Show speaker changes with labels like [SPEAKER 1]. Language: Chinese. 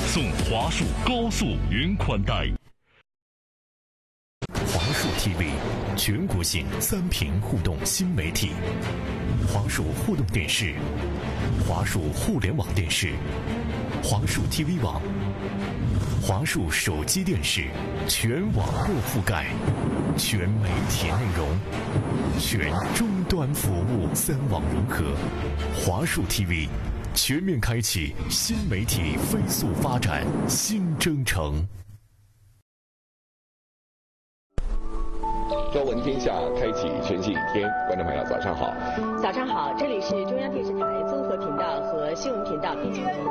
[SPEAKER 1] 送华数高速云宽带。
[SPEAKER 2] 华数 TV 全国性3屏互动新媒体，华数互动电视、华数互联网电视、华数 TV 网、华数手机电视，全网络覆盖，全媒体内容，全终端服务，3网融合。华数 TV 全面开启新媒体飞速发展新征程。
[SPEAKER 3] 朝闻天下，开启全新一天。观众朋友，早上好。
[SPEAKER 4] 早上好，这里是中央电视台综合频道和新闻频道并进行